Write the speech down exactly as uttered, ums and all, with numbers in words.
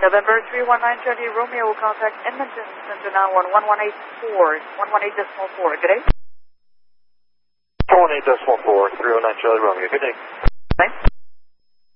November three one nine Charlie Romeo will contact Edmonton, Center now on one one eight four, one one eight decimal four. Good day. one one eight decimal four, three one nine Charlie Romeo. Good day. Thanks.